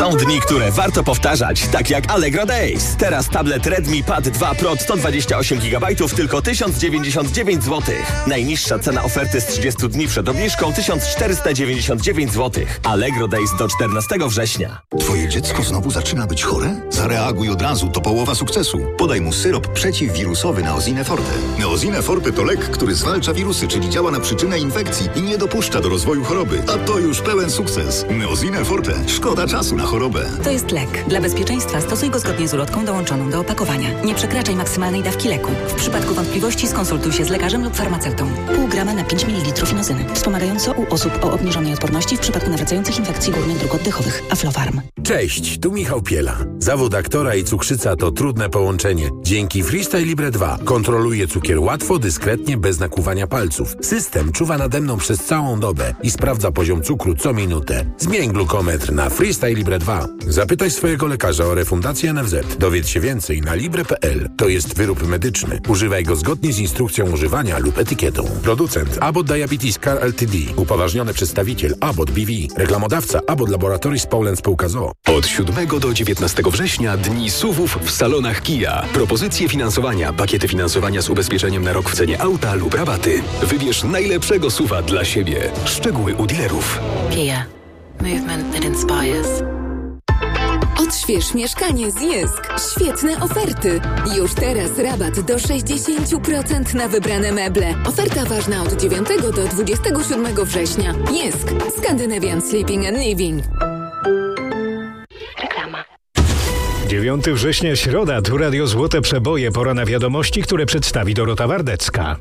Są dni, które warto powtarzać, tak jak Allegro Days. Teraz tablet Redmi Pad 2 Pro 128 GB tylko 1099 zł. Najniższa cena oferty z 30 dni przed obniżką 1499 zł. Allegro Days do 14 września. Twoje dziecko znowu zaczyna być chore? Zareaguj od razu, to połowa sukcesu. Podaj mu syrop przeciwwirusowy Neosine Forte. Neosine Forte to lek, który zwalcza wirusy, czyli działa na przyczynę infekcji i nie dopuszcza do rozwoju choroby. A to już pełen sukces. Neosine Forte. Szkoda czasu na chorobę. To jest lek. Dla bezpieczeństwa stosuj go zgodnie z ulotką dołączoną do opakowania. Nie przekraczaj maksymalnej dawki leku. W przypadku wątpliwości skonsultuj się z lekarzem lub farmaceutą. Pół grama na 5 ml inozyny. Wspomagająco u osób o obniżonej odporności w przypadku nawracających infekcji górnych dróg oddechowych. Aflofarm. Cześć, tu Michał Piela. Zawód aktora i cukrzyca to trudne połączenie. Dzięki Freestyle Libre 2 kontroluję cukier łatwo, dyskretnie, bez nakłuwania palców. System czuwa nade mną przez całą dobę i sprawdza poziom cukru co minutę. Zmień glukometr na Freestyle Libre 2. Zapytaj swojego lekarza o refundację NFZ. Dowiedz się więcej na libre.pl. To jest wyrób medyczny. Używaj go zgodnie z instrukcją używania lub etykietą. Producent Abbott Diabetes Care Ltd. Upoważniony przedstawiciel Abbott BV. Reklamodawca Abbott Laboratories Poland Spółka z o.o. Od 7 do 19 września dni SUV-ów w salonach Kia. Propozycje finansowania, pakiety finansowania z ubezpieczeniem na rok w cenie auta lub rabaty. Wybierz najlepszego SUV-a dla siebie. Szczegóły u dealerów. Kia. Movement that inspires. Odśwież mieszkanie z Jysk. Świetne oferty. Już teraz rabat do 60% na wybrane meble. Oferta ważna od 9 do 27 września. Jysk. Scandinavian Sleeping and Living. Reklama. 9 września, środa, tu Radio Złote Przeboje. Pora na wiadomości, które przedstawi Dorota Wardecka.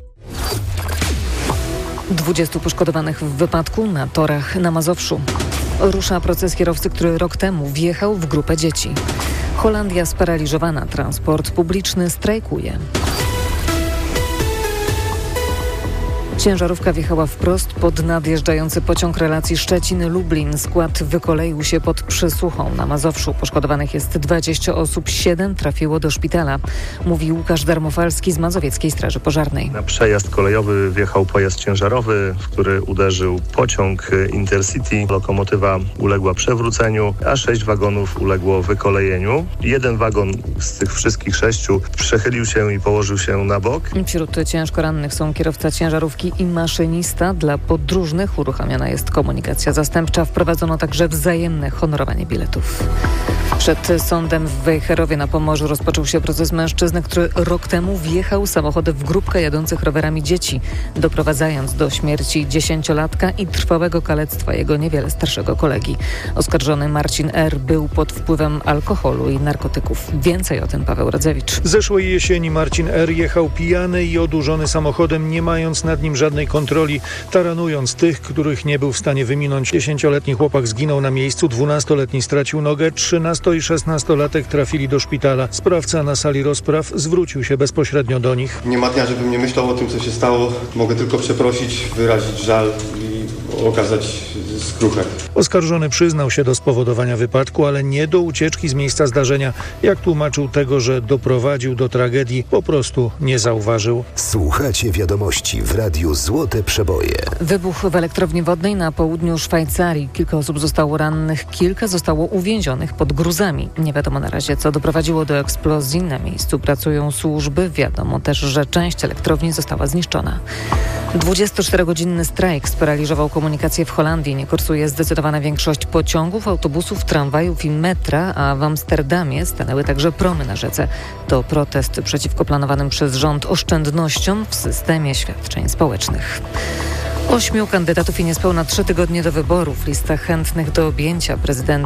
20 poszkodowanych w wypadku na torach na Mazowszu. Rusza proces kierowcy, który rok temu wjechał w grupę dzieci. Holandia sparaliżowana, transport publiczny strajkuje. Ciężarówka wjechała wprost pod nadjeżdżający pociąg relacji Szczecin-Lublin. Skład wykoleił się pod Przysłuchą na Mazowszu. Poszkodowanych jest 20 osób, 7 trafiło do szpitala, mówi Łukasz Darmofalski z Mazowieckiej Straży Pożarnej. Na przejazd kolejowy wjechał pojazd ciężarowy, w który uderzył pociąg Intercity. Lokomotywa uległa przewróceniu, a 6 wagonów uległo wykolejeniu. Jeden wagon z tych wszystkich 6 przechylił się i położył się na bok. Wśród ciężko rannych są kierowca ciężarówki i maszynista. Dla podróżnych uruchamiana jest komunikacja zastępcza. Wprowadzono także wzajemne honorowanie biletów. Przed sądem w Wejherowie na Pomorzu rozpoczął się proces mężczyzny, który rok temu wjechał samochodem w grupkę jadących rowerami dzieci, doprowadzając do śmierci 10-latka i trwałego kalectwa jego niewiele starszego kolegi. Oskarżony Marcin R. był pod wpływem alkoholu i narkotyków. Więcej o tym Paweł Radzewicz. Zeszłej jesieni Marcin R. jechał pijany i odurzony samochodem, nie mając nad nim żadnej kontroli, taranując tych, których nie był w stanie wyminąć. 10-letni chłopak zginął na miejscu, 12-letni stracił nogę, 13- i 16-latek trafili do szpitala. Sprawca na sali rozpraw zwrócił się bezpośrednio do nich. Nie ma dnia, żebym nie myślał o tym, co się stało. Mogę tylko przeprosić, wyrazić żal i okazać skruchę. Oskarżony przyznał się do spowodowania wypadku, ale nie do ucieczki z miejsca zdarzenia. Jak tłumaczył, tego, że doprowadził do tragedii, po prostu nie zauważył. Słuchacie wiadomości w Radiu Złote Przeboje. Wybuch w elektrowni wodnej na południu Szwajcarii. Kilka osób zostało rannych, kilka zostało uwięzionych pod gruzami. Nie wiadomo na razie, co doprowadziło do eksplozji. Na miejscu pracują służby. Wiadomo też, że część elektrowni została zniszczona. 24-godzinny strajk sparaliżował komunikację w Holandii. Nie kursuje zdecydowana większość pociągów, autobusów, tramwajów i metra, a w Amsterdamie stanęły także promy na rzece. To protest przeciwko planowanym przez rząd oszczędnościom w systemie świadczeń społecznych. 8 kandydatów i niespełna 3 tygodnie do wyborów. Lista chętnych do objęcia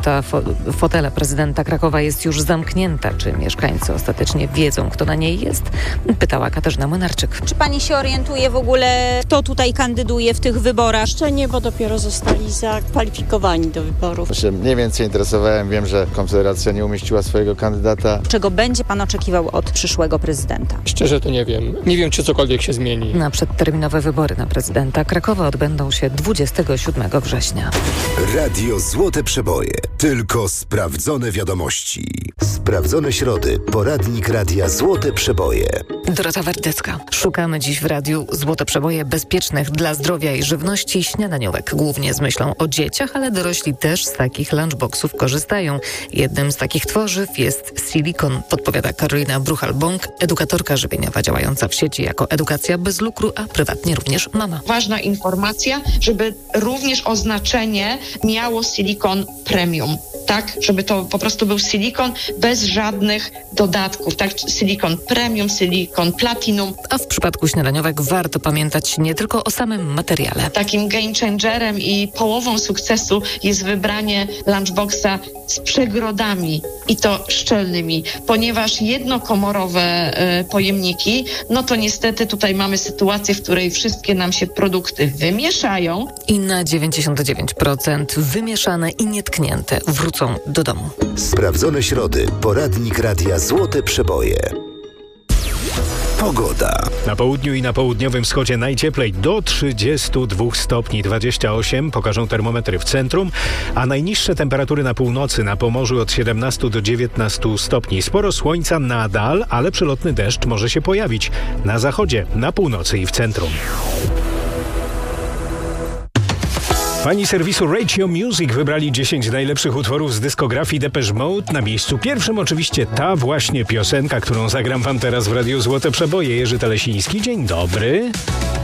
fotela prezydenta Krakowa jest już zamknięta. Czy mieszkańcy ostatecznie wiedzą, kto na niej jest? Pytała Katarzyna Młynarczyk. Czy pani się orientuje w ogóle, kto tutaj kandyduje w tych wyborach? Jeszcze nie, bo dopiero zostali zakwalifikowani do wyborów. Się mniej więcej interesowałem. Wiem, że Konfederacja nie umieściła swojego kandydata. Czego będzie pan oczekiwał od przyszłego prezydenta? Szczerze to nie wiem. Nie wiem, czy cokolwiek się zmieni. Na przedterminowe wybory na prezydenta Krakowa wyjątkowe odbędą się 27 września. Radio Złote Przeboje. Tylko sprawdzone wiadomości. Sprawdzone środy. Poradnik Radia Złote Przeboje. Dorota Wardecka. Szukamy dziś w radiu Złote Przeboje bezpiecznych dla zdrowia i żywności śniadaniówek. Głównie z myślą o dzieciach, ale dorośli też z takich lunchboxów korzystają. Jednym z takich tworzyw jest silikon, podpowiada Karolina Bruchal-Bąk, edukatorka żywieniowa działająca w sieci jako edukacja bez lukru, a prywatnie również mama. Ważna informacja, żeby również oznaczenie miało silikon premium. Tak, żeby to po prostu był silikon bez żadnych dodatków, tak? Silikon premium, silikon platinum. A w przypadku śniadaniówek warto pamiętać nie tylko o samym materiale. Takim game changerem i połową sukcesu jest wybranie lunchboxa z przegrodami i to szczelnymi, ponieważ jednokomorowe pojemniki, no to niestety tutaj mamy sytuację, w której wszystkie nam się produkty wymieszają. I na 99% wymieszane i nietknięte wrócą do domu. Sprawdzone środy. Poradnik Radia Złote Przeboje. Pogoda. Na południu i na południowym wschodzie najcieplej do 32 stopni 28 pokażą termometry w centrum, a najniższe temperatury na północy, na Pomorzu od 17 do 19 stopni. Sporo słońca nadal, ale przelotny deszcz może się pojawić na zachodzie, na północy i w centrum. Fani serwisu Radio Music wybrali 10 najlepszych utworów z dyskografii Depeche Mode. Na miejscu pierwszym oczywiście ta właśnie piosenka, którą zagram wam teraz w Radiu Złote Przeboje. Jerzy Telesiński, dzień dobry.